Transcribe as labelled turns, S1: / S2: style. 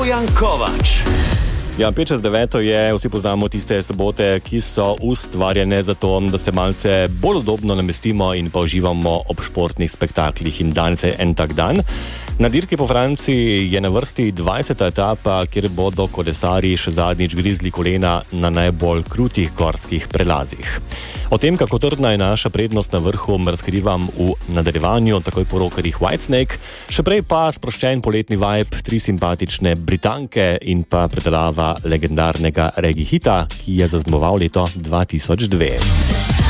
S1: Bojan Kovač.
S2: Ja, 5-9 je, vsi poznamo tiste sobote, ki so ustvarjene za to, da se malce bolj udobno namestimo in pa uživamo ob športnih spektaklih. In danes je en tak dan. Na dirki po Franciji je na vrsti 20. etapa, kjer bodo kolesarji še zadnjič grizli kolena na najbolj krutih gorskih prelazih. O tem, kako trdna je naša prednost na vrhu, razkrivam v nadaljevanju, takoj po rokerjih Whitesnake, še prej pa sproščen poletni vibe, 3 simpatične Britanke in pa predelava legendarnega reggae hita, ki je zaznamoval leto 2002.